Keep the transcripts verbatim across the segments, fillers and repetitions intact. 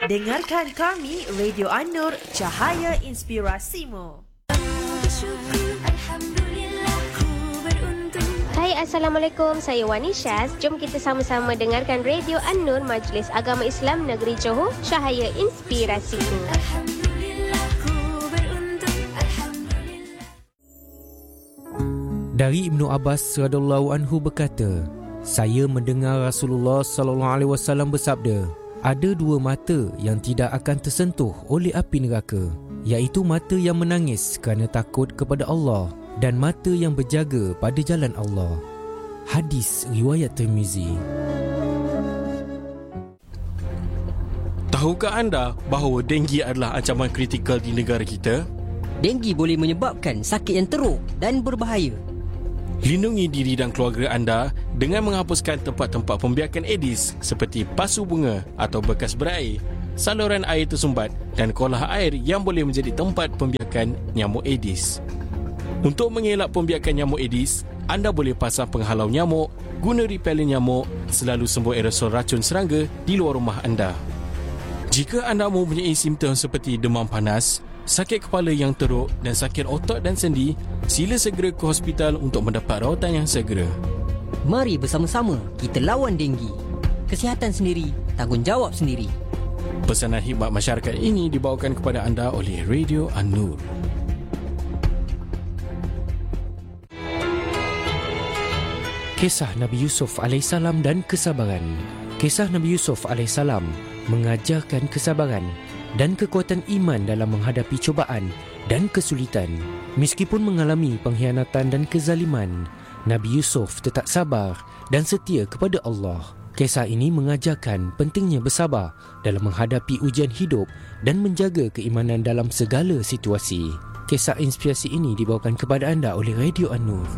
Dengarkan kami Radio An-Nur, Cahaya Inspirasimu. Hai, Assalamualaikum. Saya Wani Syaz. Jom kita sama-sama dengarkan Radio An-Nur, Majlis Agama Islam Negeri Johor, Cahaya Inspirasimu. Dari Ibnu Abbas radhiyallahu anhu berkata, saya mendengar Rasulullah sallallahu alaihi wasallam bersabda, ada dua mata yang tidak akan tersentuh oleh api neraka, iaitu mata yang menangis kerana takut kepada Allah dan mata yang berjaga pada jalan Allah. Hadis riwayat Tirmizi. Tahukah anda bahawa denggi adalah ancaman kritikal di negara kita? Denggi boleh menyebabkan sakit yang teruk dan berbahaya. Lindungi diri dan keluarga anda dengan menghapuskan tempat-tempat pembiakan Aedes seperti pasu bunga atau bekas berair, saluran air tersumbat dan kolah air yang boleh menjadi tempat pembiakan nyamuk Aedes. Untuk mengelak pembiakan nyamuk Aedes, anda boleh pasang penghalau nyamuk, guna repellent nyamuk, selalu sembuh aerosol racun serangga di luar rumah anda. Jika anda mempunyai simptom seperti demam panas, sakit kepala yang teruk dan sakit otot dan sendi, sila segera ke hospital untuk mendapat rawatan yang segera. Mari bersama-sama kita lawan denggi. Kesihatan sendiri, tanggungjawab sendiri. Pesanan khidmat masyarakat ini dibawakan kepada anda oleh Radio An-Nur. Kisah Nabi Yusuf alaihissalam dan kesabaran. Kisah Nabi Yusuf alaihissalam mengajarkan kesabaran dan kekuatan iman dalam menghadapi cubaan dan kesulitan. Meskipun mengalami pengkhianatan dan kezaliman, Nabi Yusuf tetap sabar dan setia kepada Allah. Kisah ini mengajarkan pentingnya bersabar dalam menghadapi ujian hidup dan menjaga keimanan dalam segala situasi. Kisah inspirasi ini dibawakan kepada anda oleh Radio An-Nur.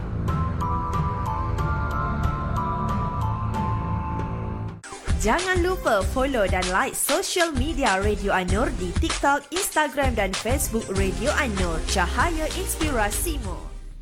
Jangan lupa follow dan like social media Radio An-Nur di TikTok, Instagram dan Facebook Radio An-Nur, Cahaya Inspirasimu.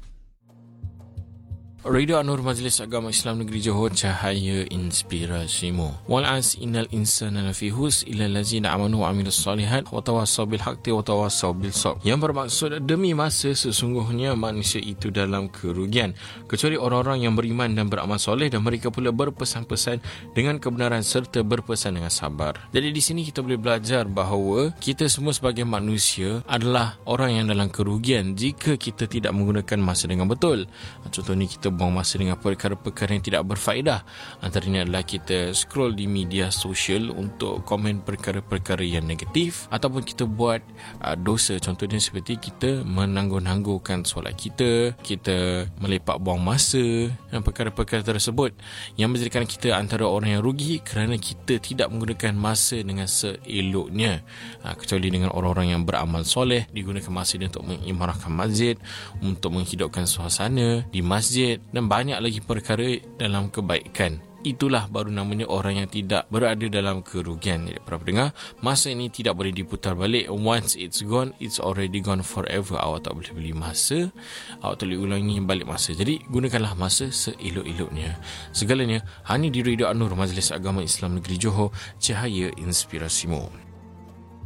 Radio An-Nur, Majlis Agama Islam Negeri Johor, Cahaya Inspirasimu. Wal as innal insana lafi hus illa allazina amanu wa amilus solihat wa tawassaw bil haqqi wa tawassaw bil sabr. Yang bermaksud demi masa sesungguhnya manusia itu dalam kerugian, kecuali orang-orang yang beriman dan beramal soleh, dan mereka pula berpesan-pesan dengan kebenaran serta berpesan dengan sabar. Jadi di sini kita boleh belajar bahawa kita semua sebagai manusia adalah orang yang dalam kerugian jika kita tidak menggunakan masa dengan betul. Contohnya kita buang masa dengan perkara-perkara yang tidak berfaedah. Antaranya adalah kita scroll di media sosial untuk komen perkara-perkara yang negatif, ataupun kita buat uh, dosa, contohnya seperti kita menangguh-nangguhkan solat kita, kita melepak buang masa dan perkara-perkara tersebut yang menjadikan kita antara orang yang rugi kerana kita tidak menggunakan masa dengan seeloknya. uh, kecuali dengan orang-orang yang beramal soleh, digunakan masa dia untuk mengimarahkan masjid, untuk menghidupkan suasana di masjid dan banyak lagi perkara dalam kebaikan. Itulah baru namanya orang yang tidak berada dalam kerugian. Jadi para pendengar, masa ini tidak boleh diputar balik. Once it's gone, it's already gone forever. Awak tak boleh beli masa, awak tak boleh ulangi balik masa. Jadi gunakanlah masa seelok-eloknya. Segalanya hanya di Radio An-Nur, Majlis Agama Islam Negeri Johor, Cahaya Inspirasimu.